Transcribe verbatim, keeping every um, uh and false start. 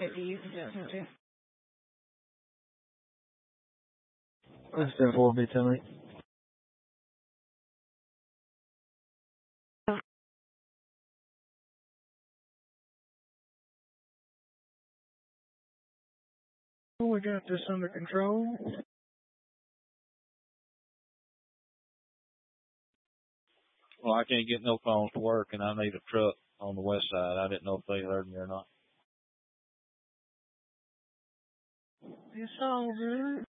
What's ten four B tell me? We got this under control. Well, I can't get no phones to work, and I need a truck on the west side. I didn't know if they heard me or not. It's all good.